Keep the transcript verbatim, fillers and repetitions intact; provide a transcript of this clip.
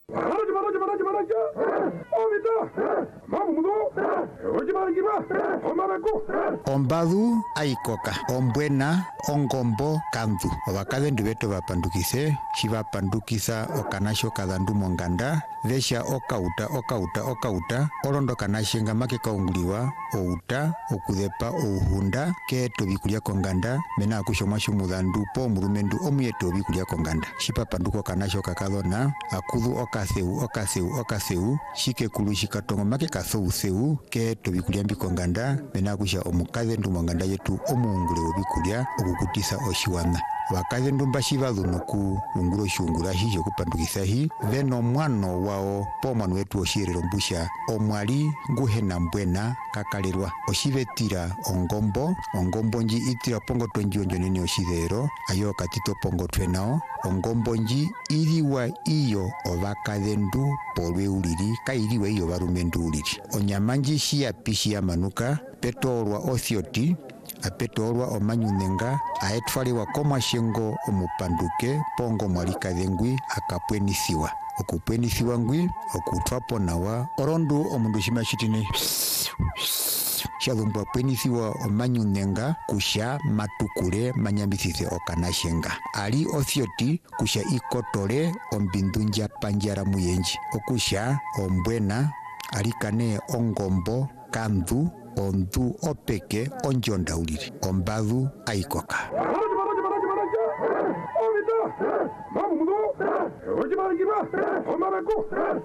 Maraja, maraja, maraja, maraja. Ovita. Mamudo. Ojibagiba. Omarako. Ombadu aikoka. Ombwena ongombo kandu. Obakadendu beto bapandukise. Shibapandukisa okanasho kadandu monganda. Vesha okauta okauta okauta. Olondo kanashenga make kaunguliwa. Outa okudepa ouhunda ke tobikulia konganda. Mena akushomwa shumudandu po murumendu omuye tobikulia konganda. Shipapanduko kanasho kakadona. Akudu okaseu okaseu okaseu. Shike kulu shikatongo make kasou seu ke tobikulia mbikonganda. Mena akusha omukadendu monganda yetu omuungule obikulia okukutisa oshiwana. Wakadendu mbashiba dhunuku ungulo shungula hijo kupandukisa hi veno mwano wao po mwanu wetu oshirero mbusha omwali nguhena mbwena kakalelwa oshibetira ongombo ongombo nji itira pongo tonji onjo nene oshidero ayo katito pongo twenao ongombo nji iriwa iyo ovakadendu polwe uliri kairiwa iyo barumendu uliri onyamanji shia pishi ya manuka petolwa othioti apetolwa omanyunenga aetwaliwa komashengo omupanduke pongo mwalikadengwi akapwenisiwa okupwenisiwa ngwi okutwapo nawa orondu omundu shimashitine shalumbwa pwenisiwa omanyunenga kusha matukule manyambisise okanashenga ali othioti kusha ikotole ombindunja panjara muyenji okusha ombwena alikane ongombo kandu ondu opeke onjonda uliri ombadu aikoka. Maraja, maraja, maraja, maraja. Ovita. Mamudo. Ojibagiba. Omarako.